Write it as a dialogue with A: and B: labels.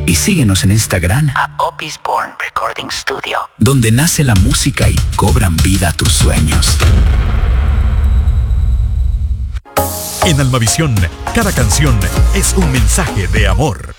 A: Y síguenos en Instagram
B: a Opus Born Recording Studio,
A: donde nace la música y cobran vida tus sueños.
C: En Almavisión, cada canción es un mensaje de amor.